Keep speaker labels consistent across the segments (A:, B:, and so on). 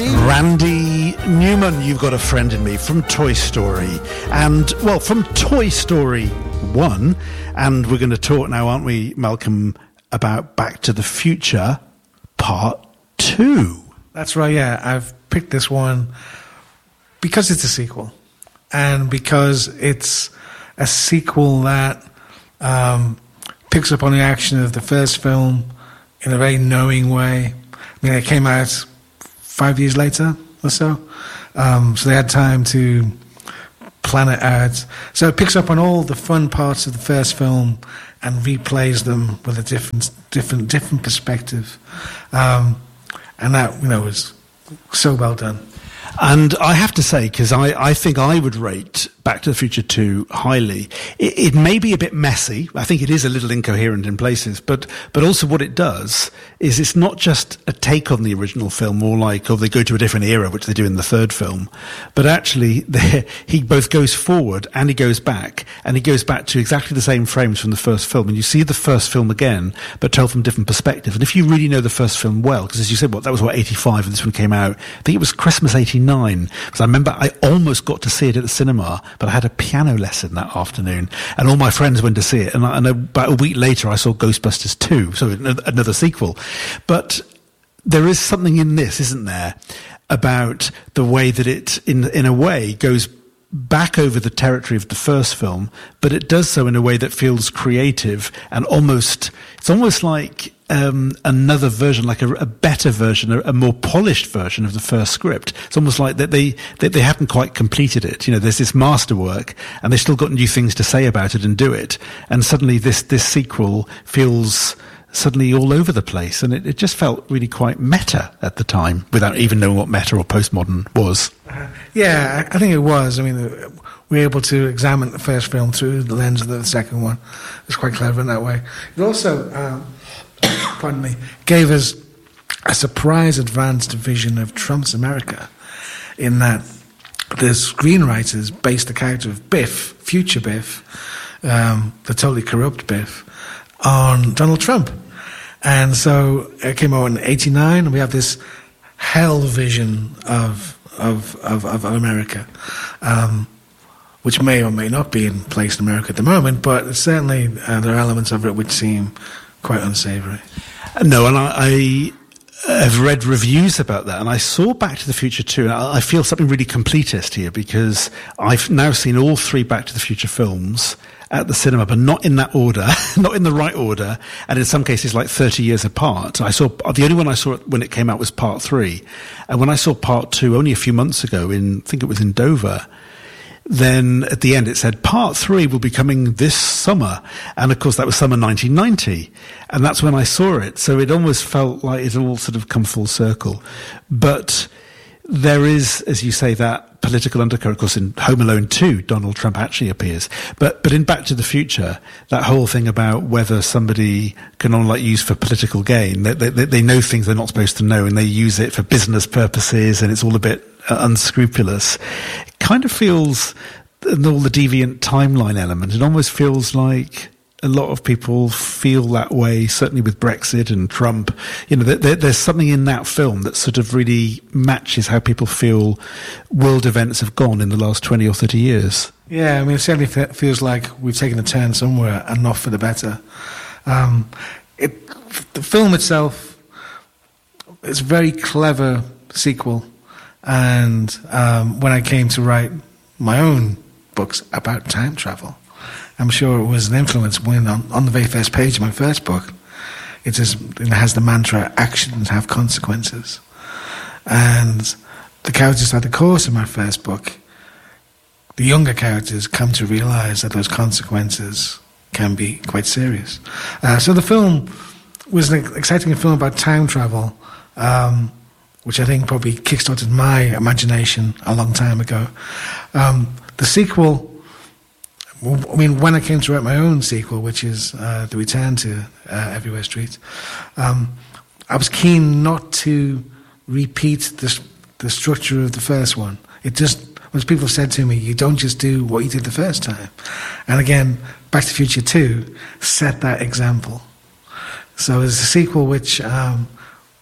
A: Randy Newman, You've Got a Friend in Me, from Toy Story. And, well, from Toy Story 1. And we're going to talk now, aren't we, Malcolm, about Back to the Future Part 2.
B: That's right, yeah. I've picked this one because it's a sequel. And because it's a sequel that picks up on the action of the first film in a very knowing way. I mean, it came out 5 years later or so. So they had time to plan it out. So it picks up on all the fun parts of the first film and replays them with a different perspective. And that, was so well done.
A: And I have to say, because I think I would rate Back to the Future 2 highly. It may be a bit messy. I think it is a little incoherent in places, but also what it does is it's not just a take on the original film, more like, they go to a different era, which they do in the third film, but actually he both goes forward and he goes back, and he goes back to exactly the same frames from the first film, and you see the first film again, but told from a different perspective. And if you really know the first film well, because as you said, that was 85 and this one came out, I think it was Christmas 89, because I remember I almost got to see it at the cinema, but I had a piano lesson that afternoon, and all my friends went to see it. And about a week later, I saw Ghostbusters 2, so another sequel. But there is something in this, isn't there, about the way that it, in a way, goes back over the territory of the first film, but it does so in a way that feels creative and it's almost like another version, like a better version, a more polished version of the first script. It's almost like that they haven't quite completed it. There's this masterwork, and they've still got new things to say about it and do it. And suddenly this sequel feels suddenly all over the place, and it just felt really quite meta at the time, without even knowing what meta or postmodern was.
B: Yeah, I think it was. I mean, we were able to examine the first film through the lens of the second one. It's quite clever in that way. It also, gave us a surprise advanced vision of Trump's America, in that the screenwriters based the character of Biff, future Biff, the totally corrupt Biff, on Donald Trump. And so it came out in 89, and we have this hell vision of America, which may or may not be in place in America at the moment, but certainly there are elements of it which seem quite unsavory.
A: No, and I have read reviews about that, and I saw Back to the Future 2, and I feel something really completist here, because I've now seen all three Back to the Future films at the cinema, but not in that order, not in the right order, and in some cases like 30 years apart. The only one I saw when it came out was Part 3, and when I saw Part 2 only a few months ago, I think it was in Dover, then at the end it said Part 3 will be coming this summer, and of course that was summer 1990, and that's when I saw it. So it almost felt like it all sort of come full circle. But there is, as you say, that political undercurrent. Of course, in Home Alone 2, Donald Trump actually appears. But in Back to the Future, that whole thing about whether somebody can only use for political gain, they know things they're not supposed to know, and they use it for business purposes, and it's all a bit unscrupulous. It kind of feels, and all the deviant timeline element, it almost feels like a lot of people feel that way, certainly with Brexit and Trump. There's something in that film that sort of really matches how people feel world events have gone in the last 20 or 30 years.
B: Yeah, I mean, it certainly feels like we've taken a turn somewhere, and not for the better. The film itself is a very clever sequel, and when I came to write my own books about time travel, I'm sure it was an influence when on the very first page of my first book, it has the mantra, actions have consequences. And the characters at the course of my first book, the younger characters come to realize that those consequences can be quite serious. So the film was an exciting film about time travel, which I think probably kickstarted my imagination a long time ago. The sequel, I mean, when I came to write my own sequel, which is The Return to Everywhere Street, I was keen not to repeat the structure of the first one. It just, when people said to me, you don't just do what you did the first time. And again, Back to the Future 2 set that example. So it's a sequel which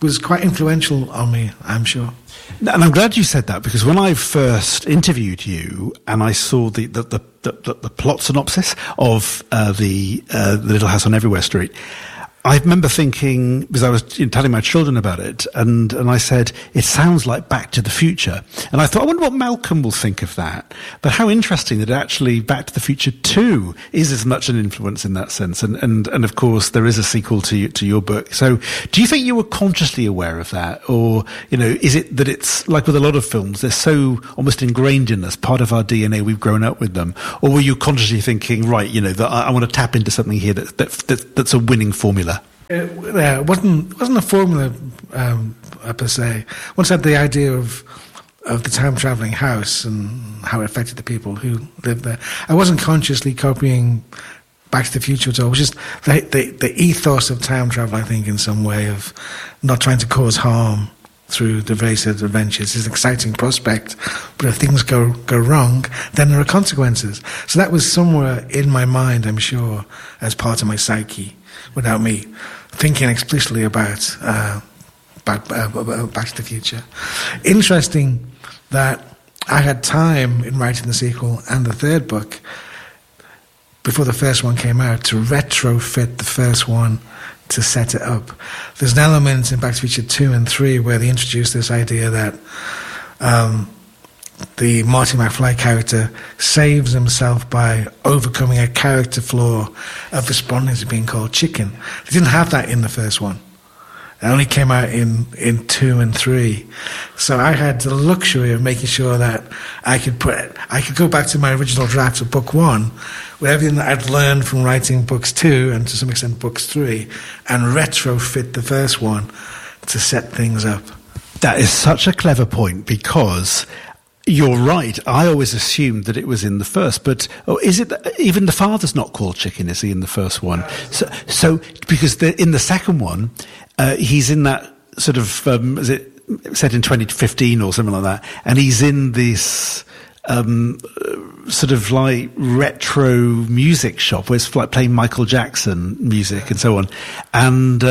B: was quite influential on me, I'm sure.
A: And I'm glad you said that, because when I first interviewed you and I saw the plot synopsis of the Little House on Everywhere Street, I remember thinking, because I was telling my children about it, and I said, it sounds like Back to the Future. And I thought, I wonder what Malcolm will think of that. But how interesting that actually Back to the Future 2 is as much an influence in that sense. And of course, there is a sequel to your book. So do you think you were consciously aware of that? Or, is it that it's like with a lot of films, they're so almost ingrained in us, part of our DNA, we've grown up with them? Or were you consciously thinking, right, that I want to tap into something here that's a winning formula?
B: It wasn't a formula per se. Once I had the idea of the time traveling house and how it affected the people who lived there, I wasn't consciously copying Back to the Future at all. It was just the ethos of time travel, I think, in some way, of not trying to cause harm through the various adventures. It's an exciting prospect, but if things go wrong, then there are consequences. So that was somewhere in my mind, I'm sure, as part of my psyche, without me thinking explicitly about Back to the Future. Interesting that I had time in writing the sequel and the third book, before the first one came out, to retrofit the first one to set it up. There's an element in Back to the Future 2 and 3 where they introduce this idea that the Marty McFly character saves himself by overcoming a character flaw of responding to being called chicken. They didn't have that in the first one. It only came out in 2 and 3. So I had the luxury of making sure that I could go back to my original draft of book 1 with everything that I'd learned from writing books 2 and to some extent books 3, and retrofit the first one to set things up.
A: That is such a clever point, because you're right. I always assumed that it was in the first, but is it even the father's not called chicken? Is he in the first one? So because in the second one, he's in that sort of is it set in 2015 or something like that, and he's in this sort of like retro music shop where it's like playing Michael Jackson music and so on, and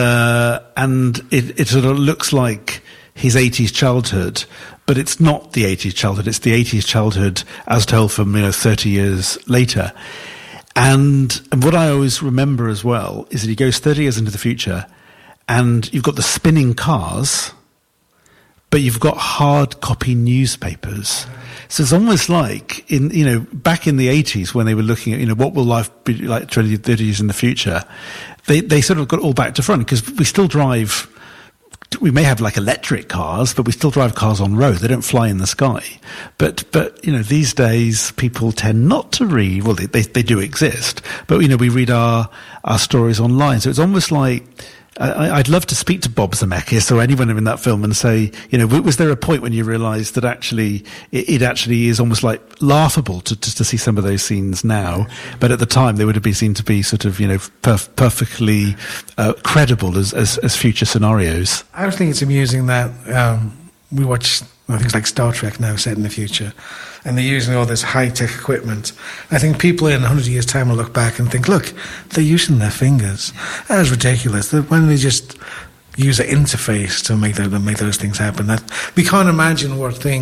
A: it sort of looks like his 80s childhood, but it's not the 80s childhood. It's the 80s childhood as told from 30 years later. And what I always remember as well is that he goes 30 years into the future, and you've got the spinning cars, but you've got hard copy newspapers. So it's almost like back in the 80s when they were looking at what will life be like 20, 30 years in the future, they sort of got all back to front, because we still drive. We may have like electric cars, but we still drive cars on road. They don't fly in the sky. But these days people tend not to read. Well, they do exist, but we read our stories online. So it's almost like I'd love to speak to Bob Zemeckis or anyone in that film and say, was there a point when you realised that actually it actually is almost like laughable to see some of those scenes now, but at the time they would have been seen to be sort of perfectly credible as future scenarios.
B: I was thinking it's amusing that we watch things like Star Trek now set in the future, and they're using all this high-tech equipment. I think people in 100 years' time will look back and think, look, they're using their fingers. That is ridiculous. Why don't they just use an interface to make those things happen? We can't imagine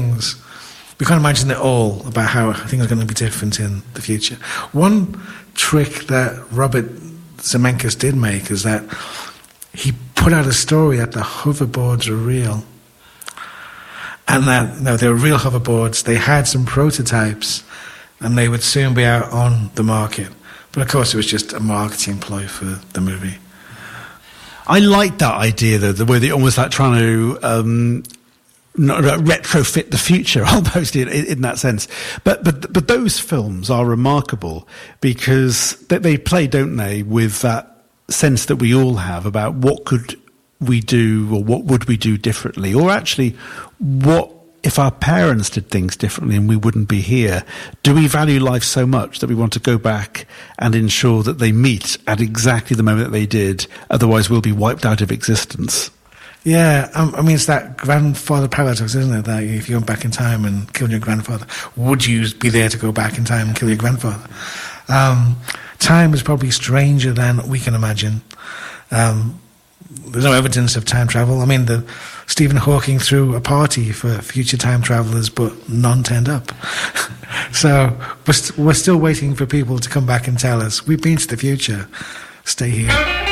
B: it all about how things are going to be different in the future. One trick that Robert Zemeckis did make is that he put out a story that the hoverboards are real. And that they were real hoverboards. They had some prototypes, and they would soon be out on the market. But of course, it was just a marketing ploy for the movie.
A: I like that idea, though, the way they almost like trying to retrofit the future, almost in that sense. But those films are remarkable because they play, don't they, with that sense that we all have about what could we do, or what would we do differently, or actually what if our parents did things differently and we wouldn't be here? Do we value life so much that we want to go back and ensure that they meet at exactly the moment that they did, otherwise we'll be wiped out of existence?
B: Yeah, I mean, it's that grandfather paradox, isn't it? That if you went back in time and killed your grandfather, would you be there to go back in time and kill your grandfather? Time is probably stranger than we can imagine. there's no evidence of time travel. I mean, Stephen Hawking threw a party for future time travelers, but none turned up. So we're still waiting for people to come back and tell us, we've been to the future, stay here.